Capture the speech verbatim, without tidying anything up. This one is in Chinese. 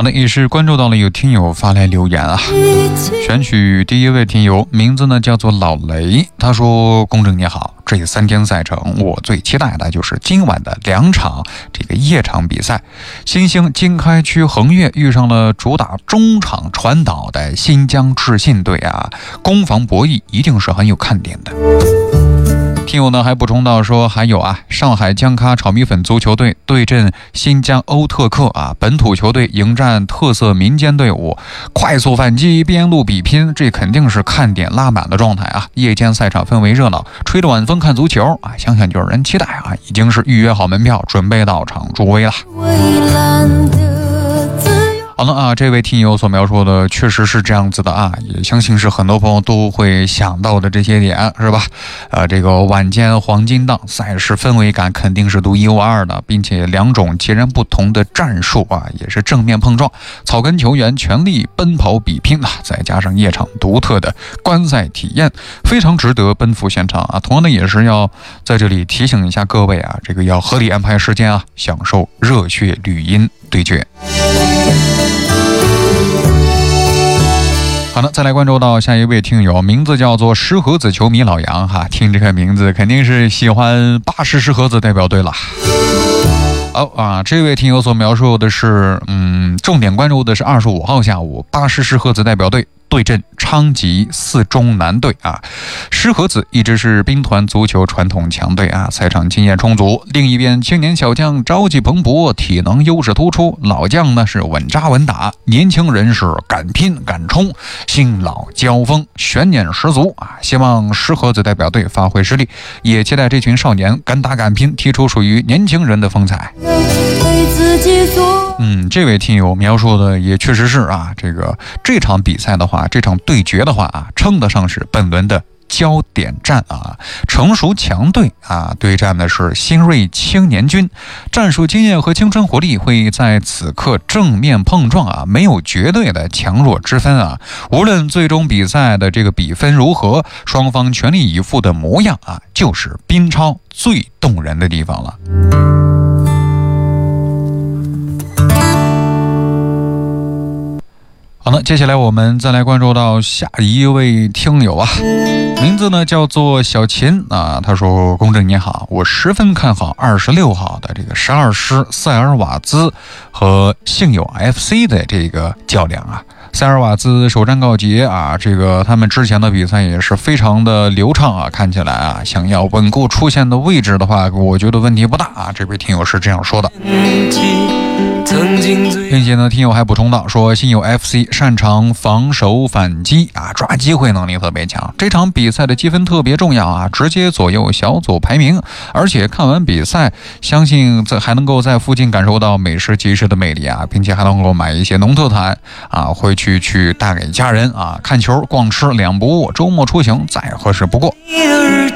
的，也是关注到了有听友发来留言啊，选取第一位听友，名字呢叫做老雷，他说：公正你好，这三天赛程我最期待的就是今晚的两场这个夜场比赛，新兴经开区恒越遇上了主打中场传导的新疆智信队啊，攻防博弈一定是很有看点的。听友呢还补充到说，还有啊，上海江咖炒米粉足球队对阵新疆欧特克啊，本土球队迎战特色民间队伍，快速反击，边路比拼，这肯定是看点拉满的状态啊！夜间赛场氛围热闹，吹着晚风看足球啊，想想就让人期待啊！已经是预约好门票，准备到场助威了。好了啊，这位听友所描述的确实是这样子的啊，也相信是很多朋友都会想到的这些点，是吧？呃，这个晚间黄金档赛事氛围感肯定是独一无二的，并且两种截然不同的战术啊，也是正面碰撞，草根球员全力奔跑比拼啊，再加上夜场独特的观赛体验，非常值得奔赴现场啊。同样的，也是要在这里提醒一下各位啊，这个要合理安排时间啊，享受热血绿茵对决。好的，再来关注到下一位听友，名字叫做石河子球迷老杨哈，听这个名字肯定是喜欢巴士石河子代表队了。哦啊，这位听友所描述的是，嗯，重点关注的是二十五号下午，巴士石河子代表队对阵昌吉四中南队啊。石河子一直是兵团足球传统强队啊，赛场经验充足。另一边，青年小将朝气蓬勃，体能优势突出，老将呢是稳扎稳打，年轻人是敢拼敢冲，新老交锋，悬念十足啊！希望石河子代表队发挥实力，也期待这群少年敢打敢拼，踢出属于年轻人的风采。嗯，这位听友描述的也确实是啊，这个这场比赛的话，这场对决的话啊，称得上是本轮的焦点战啊。成熟强队啊对战的是新锐青年军，战术经验和青春活力会在此刻正面碰撞啊，没有绝对的强弱之分啊。无论最终比赛的这个比分如何，双方全力以赴的模样啊，就是冰超最动人的地方了。好了，接下来我们再来关注到下一位听友啊，名字呢叫做小秦啊，他说：公正你好，我十分看好二十六号的这个十二师塞尔瓦兹和信友 F C 的这个较量啊。塞尔瓦兹首战告捷啊，这个他们之前的比赛也是非常的流畅啊，看起来啊，想要稳固出线的位置的话，我觉得问题不大啊。这位听友是这样说的。并且呢，听友还补充到说，信友 F C 擅长防守反击啊，抓机会能力特别强。这场比赛的积分特别重要啊，直接左右小组排名。而且看完比赛，相信这还能够在附近感受到美食集市的魅力啊，并且还能够买一些农特产啊，回去去带给家人啊。看球逛吃两不误，周末出行再合适不过。